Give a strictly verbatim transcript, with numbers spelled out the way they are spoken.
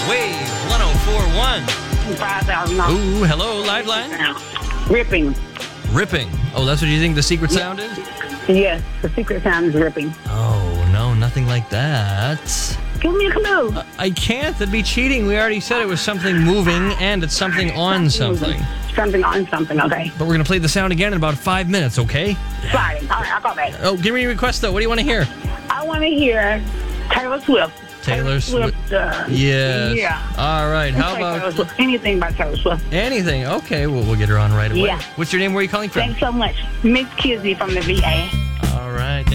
Wave one oh four point one. five thousand dollars. Ooh, hello, Liveline. Ripping. Ripping. Oh, that's what you think the secret sound is? Yes, the secret sound is ripping. Oh, no, nothing like that. Give me a clue. Uh, I can't. That'd be cheating. We already said it was something moving and it's something on something. Something on something, okay. But we're going to play the sound again in about five minutes, okay? Sliding. All right, I'll call back. Oh, give me a request, though. What do you want to hear? I want to hear Taylor Swift. Taylor Swift. Uh, Yes. Yeah. All right. How Play about Taylor Swift. Anything by Taylor Swift. anything? Okay, well, we'll get her on right away. Yeah. What's your name? Where are you calling from? Thanks so much. Miss Kizzy from the V A. All right.